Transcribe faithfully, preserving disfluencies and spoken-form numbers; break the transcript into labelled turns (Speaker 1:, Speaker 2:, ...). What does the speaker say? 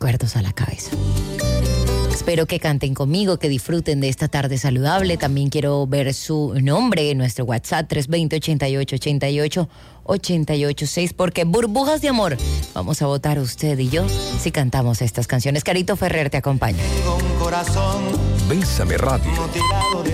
Speaker 1: recuerdos a la cabeza. Espero que canten conmigo, que disfruten de esta tarde saludable. También quiero ver su nombre en nuestro WhatsApp tres dos cero, ochenta y ocho, ochenta y ocho, ochenta y ocho seis, porque burbujas de amor. Vamos a votar usted y yo si cantamos estas canciones. Carito Ferrer te acompaña.
Speaker 2: Tengo un corazón.
Speaker 3: Bésame Radio.
Speaker 2: Mutilado de